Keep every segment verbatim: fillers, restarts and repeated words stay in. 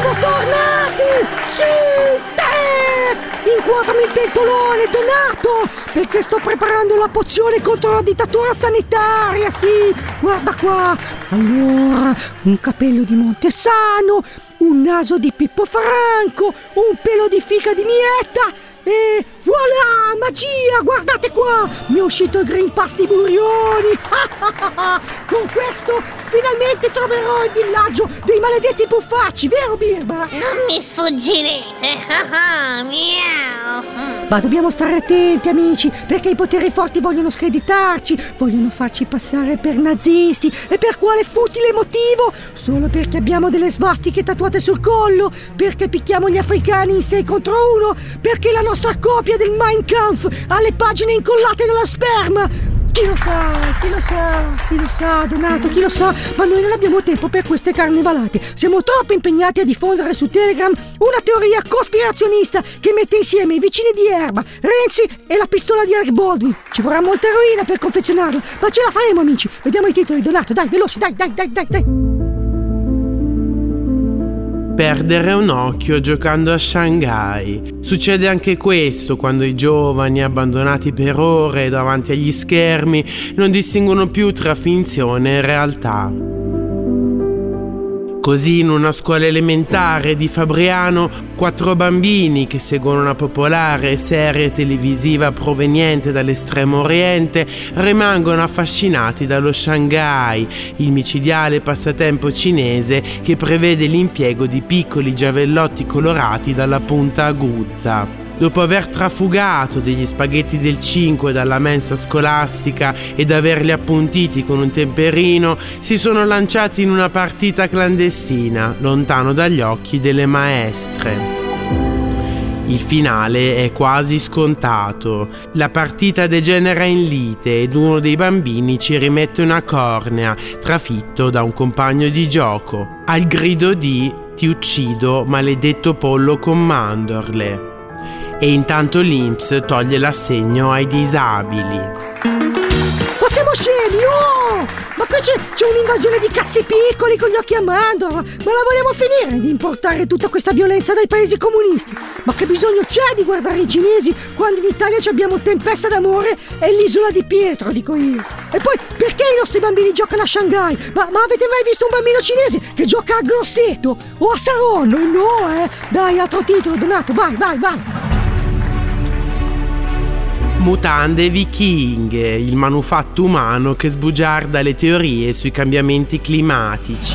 Siamo tornati! Sì! Te! Inquadrami il pentolone, Donato! Perché sto preparando la pozione contro la dittatura sanitaria, sì! Guarda qua! Allora, un capello di Montesano, un naso di Pippo Franco, un pelo di fica di Mietta e voilà! Magia! Guardate qua! Mi è uscito il Green Pass di Burioni! Con questo finalmente troverò il villaggio dei maledetti puffacci, vero Birba? Non mi sfuggirete! Miau! Ma dobbiamo stare attenti, amici, perché i poteri forti vogliono screditarci, vogliono farci passare per nazisti. E per quale futile motivo? Solo perché abbiamo delle svastiche tatuate sul collo, perché picchiamo gli africani in sei contro uno, perché la nostra copia del Mein Kampf ha le pagine incollate dalla sperma. Chi lo sa, chi lo sa, chi lo sa, Donato, chi lo sa, ma noi non abbiamo tempo per queste carnevalate. Siamo troppo impegnati a diffondere su Telegram una teoria cospirazionista che mette insieme i vicini di Erba, Renzi e la pistola di Alec Baldwin. Ci vorrà molta eroina per confezionarla, ma ce la faremo, amici. Vediamo i titoli, Donato, dai, veloci, dai, dai, dai, dai, dai. Perdere un occhio giocando a Shanghai. Succede anche questo quando i giovani, abbandonati per ore davanti agli schermi, non distinguono più tra finzione e realtà. Così in una scuola elementare di Fabriano, quattro bambini che seguono una popolare serie televisiva proveniente dall'estremo oriente rimangono affascinati dallo Shanghai, il micidiale passatempo cinese che prevede l'impiego di piccoli giavellotti colorati dalla punta aguzza. Dopo aver trafugato degli spaghetti del cinque dalla mensa scolastica ed averli appuntiti con un temperino, si sono lanciati in una partita clandestina, lontano dagli occhi delle maestre. Il finale è quasi scontato. La partita degenera in lite ed uno dei bambini ci rimette una cornea, trafitto da un compagno di gioco. Al grido di "ti uccido, maledetto pollo con mandorle". E intanto l'I N P S toglie l'assegno ai disabili. Ma siamo scemi, oh! Ma qui c'è, c'è un'invasione di cazzi piccoli con gli occhi a mandorla. Ma la vogliamo finire di importare tutta questa violenza dai paesi comunisti? Ma che bisogno c'è di guardare i cinesi quando in Italia ci abbiamo Tempesta d'amore e l'isola di Pietro, dico io. E poi, perché i nostri bambini giocano a Shanghai? Ma, ma avete mai visto un bambino cinese che gioca a Grosseto o a Saronno? No, eh! Dai, altro titolo, Donato, vai, vai, vai! Mutande vichinghe, il manufatto umano che sbugiarda le teorie sui cambiamenti climatici.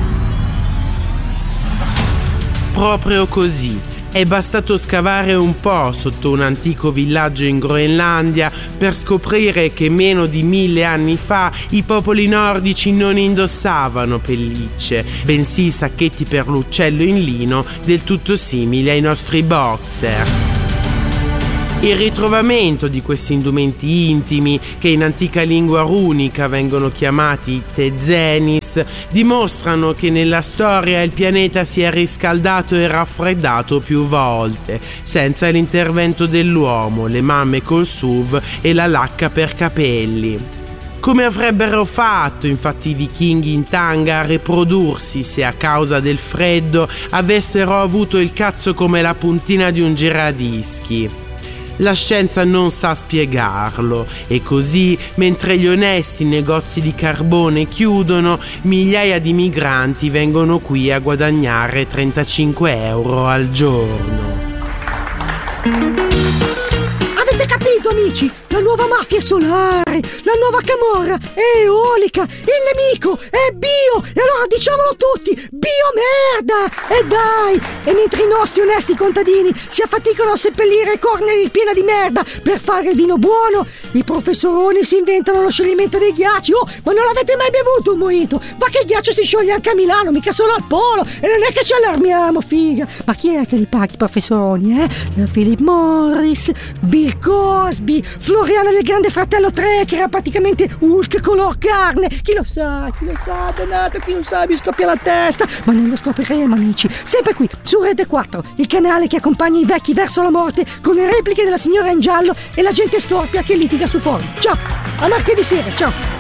Proprio così, è bastato scavare un po' sotto un antico villaggio in Groenlandia per scoprire che meno di mille anni fa i popoli nordici non indossavano pellicce, bensì sacchetti per l'uccello in lino del tutto simili ai nostri boxer. Il ritrovamento di questi indumenti intimi, che in antica lingua runica vengono chiamati tezenis, dimostrano che nella storia il pianeta si è riscaldato e raffreddato più volte, senza l'intervento dell'uomo, le mamme col S U V e la lacca per capelli. Come avrebbero fatto infatti i vichinghi in tanga a riprodursi se a causa del freddo avessero avuto il cazzo come la puntina di un giradischi? La scienza non sa spiegarlo e così, mentre gli onesti negozi di carbone chiudono, migliaia di migranti vengono qui a guadagnare trentacinque euro al giorno. Avete capito, amici? La nuova mafia è solare, la nuova camorra è eolica, il nemico è bio, e allora diciamolo tutti, bio merda! E dai! E mentre i nostri onesti contadini si affaticano a seppellire corneri piena di merda per fare il vino buono, i professoroni si inventano lo scioglimento dei ghiacci. Oh, ma non l'avete mai bevuto un mojito? Ma che il ghiaccio si scioglie anche a Milano, mica solo al Polo, e non è che ci allarmiamo, figa! Ma chi è che li paga i professoroni, eh? La Philip Morris, Bill Cosby, Floriana del Grande Fratello tre, che era praticamente Hulk color carne. Chi lo sa, chi lo sa, Donato, chi lo sa, mi scoppia la testa. Ma non lo scopriremo, amici, sempre qui su Rete quattro, il canale che accompagna i vecchi verso la morte con le repliche della signora in giallo e la gente storpia che litiga su forum. Ciao, a martedì sera, ciao.